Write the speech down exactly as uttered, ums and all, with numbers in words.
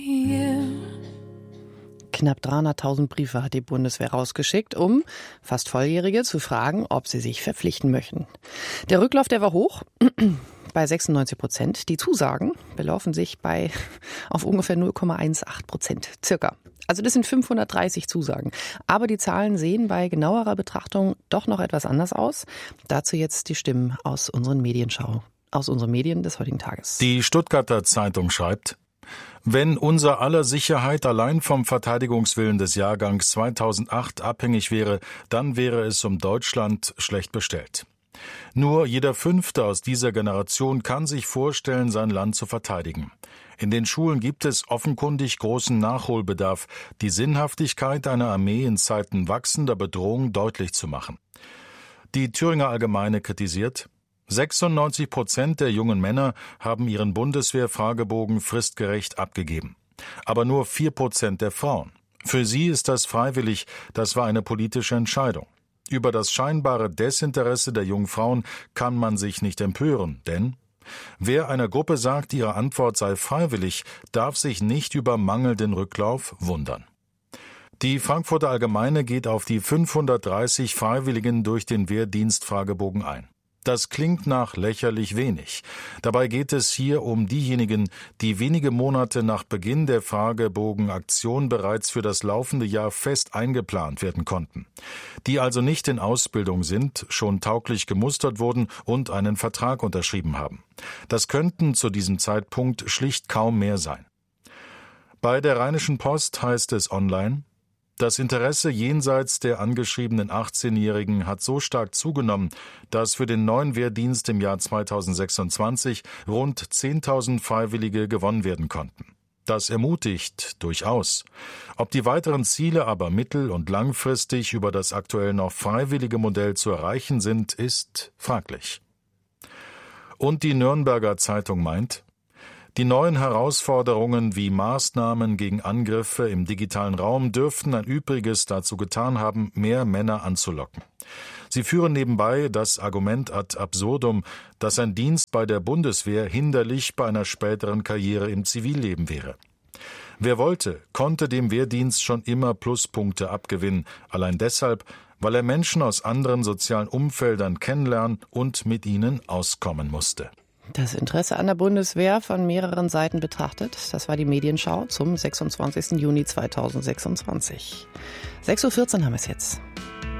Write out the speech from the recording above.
Knapp dreihunderttausend Briefe hat die Bundeswehr rausgeschickt, um fast Volljährige zu fragen, ob sie sich verpflichten möchten. Der Rücklauf, der war hoch, bei sechsundneunzig Prozent. Die Zusagen belaufen sich bei auf ungefähr null Komma achtzehn Prozent, circa. Also das sind fünfhundertdreißig Zusagen. Aber die Zahlen sehen bei genauerer Betrachtung doch noch etwas anders aus. Dazu jetzt die Stimmen aus unseren Medienschau, aus unseren Medien des heutigen Tages. Die Stuttgarter Zeitung schreibt: Wenn unser aller Sicherheit allein vom Verteidigungswillen des Jahrgangs zweitausendacht abhängig wäre, dann wäre es um Deutschland schlecht bestellt. Nur jeder Fünfte aus dieser Generation kann sich vorstellen, sein Land zu verteidigen. In den Schulen gibt es offenkundig großen Nachholbedarf, die Sinnhaftigkeit einer Armee in Zeiten wachsender Bedrohung deutlich zu machen. Die Thüringer Allgemeine kritisiert: sechsundneunzig Prozent der jungen Männer haben ihren Bundeswehr-Fragebogen fristgerecht abgegeben. Aber nur vier Prozent der Frauen. Für sie ist das freiwillig, das war eine politische Entscheidung. Über das scheinbare Desinteresse der jungen Frauen kann man sich nicht empören, denn wer einer Gruppe sagt, ihre Antwort sei freiwillig, darf sich nicht über mangelnden Rücklauf wundern. Die Frankfurter Allgemeine geht auf die fünfhundertdreißig Freiwilligen durch den Wehrdienstfragebogen ein. Das klingt nach lächerlich wenig. Dabei geht es hier um diejenigen, die wenige Monate nach Beginn der Fragebogenaktion bereits für das laufende Jahr fest eingeplant werden konnten. Die also nicht in Ausbildung sind, schon tauglich gemustert wurden und einen Vertrag unterschrieben haben. Das könnten zu diesem Zeitpunkt schlicht kaum mehr sein. Bei der Rheinischen Post heißt es online: Das Interesse jenseits der angeschriebenen achtzehnjährigen hat so stark zugenommen, dass für den neuen Wehrdienst im Jahr zweitausendsechsundzwanzig rund zehntausend Freiwillige gewonnen werden konnten. Das ermutigt durchaus. Ob die weiteren Ziele aber mittel- und langfristig über das aktuell noch freiwillige Modell zu erreichen sind, ist fraglich. Und die Nürnberger Zeitung meint: Die neuen Herausforderungen wie Maßnahmen gegen Angriffe im digitalen Raum dürften ein Übriges dazu getan haben, mehr Männer anzulocken. Sie führen nebenbei das Argument ad absurdum, dass ein Dienst bei der Bundeswehr hinderlich bei einer späteren Karriere im Zivilleben wäre. Wer wollte, konnte dem Wehrdienst schon immer Pluspunkte abgewinnen, allein deshalb, weil er Menschen aus anderen sozialen Umfeldern kennenlernen und mit ihnen auskommen musste. Das Interesse an der Bundeswehr von mehreren Seiten betrachtet, das war die Medienschau zum sechsundzwanzigsten Juni zweitausendsechsundzwanzig. sechs Uhr vierzehn haben wir es jetzt.